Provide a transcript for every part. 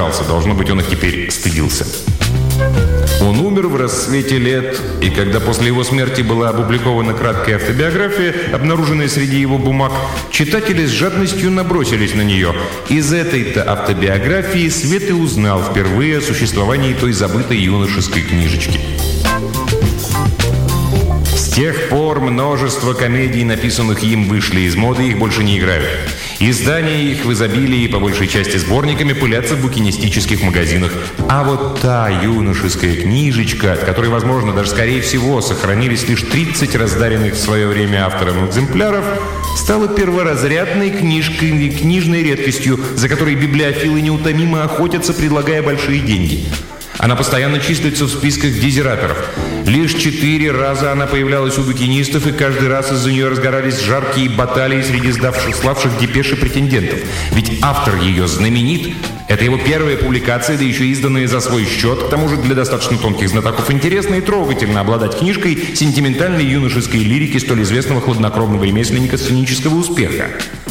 собирался. Должно быть, он их теперь стыдился. Он умер в расцвете лет, и когда после его смерти была опубликована краткая автобиография, обнаруженная среди его бумаг, читатели с жадностью набросились на нее. Из этой-то автобиографии Свет и узнал впервые о существовании той забытой юношеской книжечки. С тех пор множество комедий, написанных им, вышли из моды, их больше не играют. Издания их в изобилии, по большей части сборниками, пылятся в букинистических магазинах. А вот та юношеская книжечка, от которой, возможно, даже скорее всего, сохранились лишь 30 раздаренных в свое время автором экземпляров, стала перворазрядной книжкой и книжной редкостью, за которой библиофилы неутомимо охотятся, предлагая большие деньги. Она постоянно числится в списках дезираторов. Лишь 4 раза она появлялась у букинистов, и каждый раз из-за нее разгорались жаркие баталии среди славших депеши претендентов. Ведь автор ее знаменит. Это его первая публикация, да еще изданная за свой счет. К тому же для достаточно тонких знатоков интересно и трогательно обладать книжкой сентиментальной юношеской лирики столь известного хладнокровного ремесленника сценического успеха.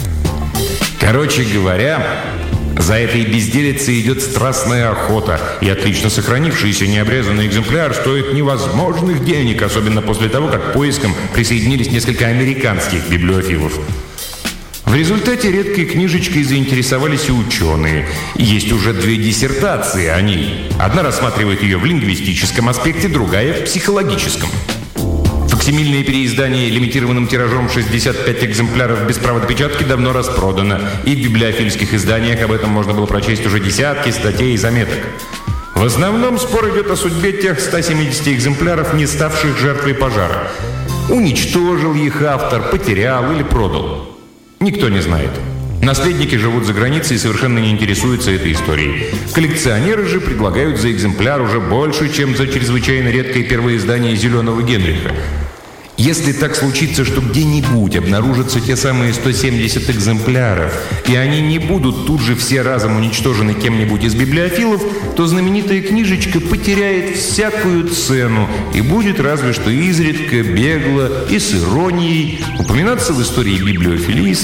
Короче говоря, за этой безделицей идет страстная охота, и отлично сохранившийся необрезанный экземпляр стоит невозможных денег, особенно после того, как к поискам присоединились несколько американских библиофилов. В результате редкой книжечкой заинтересовались и ученые. Есть уже 2 диссертации о ней. Одна рассматривает ее в лингвистическом аспекте, другая – в психологическом. Факсимильное переиздание лимитированным тиражом 65 экземпляров без права допечатки давно распродано, и в библиофильских изданиях об этом можно было прочесть уже десятки статей и заметок. В основном спор идет о судьбе тех 170 экземпляров, не ставших жертвой пожара. Уничтожил их автор, потерял или продал. Никто не знает. Наследники живут за границей и совершенно не интересуются этой историей. Коллекционеры же предлагают за экземпляр уже больше, чем за чрезвычайно редкое первоиздание «Зеленого Генриха». Если так случится, что где-нибудь обнаружатся те самые 170 экземпляров, и они не будут тут же все разом уничтожены кем-нибудь из библиофилов, то знаменитая книжечка потеряет всякую цену и будет разве что изредка, бегло и с иронией упоминаться в истории библиофилии